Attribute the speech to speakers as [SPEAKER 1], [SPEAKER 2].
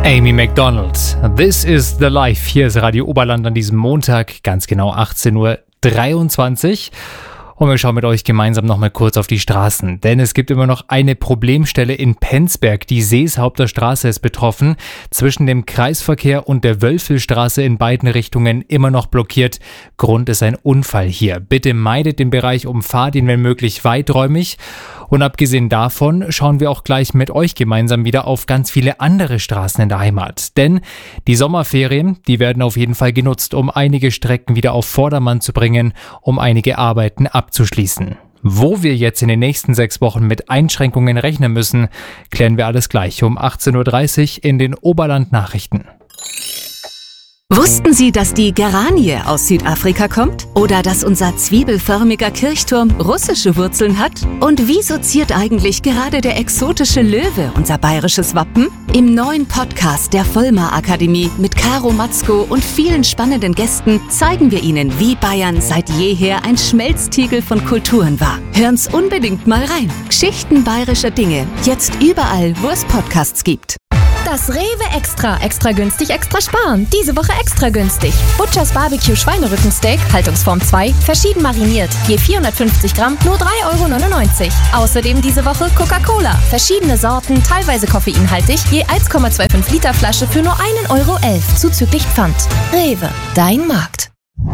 [SPEAKER 1] Amy Macdonald, This is the Life. Hier ist Radio Oberland an diesem Montag, ganz genau 18.23 Uhr. Und wir schauen mit euch gemeinsam nochmal kurz auf die Straßen. Denn es gibt immer noch eine Problemstelle in Penzberg. Die Seeshaupter Straße ist betroffen. Zwischen dem Kreisverkehr und der Wölfelstraße in beiden Richtungen immer noch blockiert. Grund ist ein Unfall hier. Bitte meidet den Bereich, umfahrt ihn wenn möglich weiträumig. Und abgesehen davon schauen wir auch gleich mit euch gemeinsam wieder auf ganz viele andere Straßen in der Heimat. Denn die Sommerferien, die werden auf jeden Fall genutzt, um einige Strecken wieder auf Vordermann zu bringen, um einige Arbeiten abzuschließen. Wo wir jetzt in den nächsten 6 Wochen mit Einschränkungen rechnen müssen, klären wir alles gleich um 18.30 Uhr in den Oberland-Nachrichten.
[SPEAKER 2] Wussten Sie, dass die Geranie aus Südafrika kommt? Oder dass unser zwiebelförmiger Kirchturm russische Wurzeln hat? Und wieso ziert eigentlich gerade der exotische Löwe unser bayerisches Wappen? Im neuen Podcast der Vollmar Akademie mit Caro Matzko und vielen spannenden Gästen zeigen wir Ihnen, wie Bayern seit jeher ein Schmelztiegel von Kulturen war. Hören's unbedingt mal rein. Geschichten bayerischer Dinge. Jetzt überall, wo es Podcasts gibt.
[SPEAKER 3] Das Rewe Extra günstig, extra sparen. Diese Woche extra günstig. Butchers Barbecue Schweinerückensteak, Haltungsform 2, verschieden mariniert. Je 450 Gramm, nur 3,99 €. Außerdem diese Woche Coca-Cola. Verschiedene Sorten, teilweise koffeinhaltig, je 1,25 Liter Flasche für nur 1,11 € zuzüglich Pfand. Rewe, dein Markt.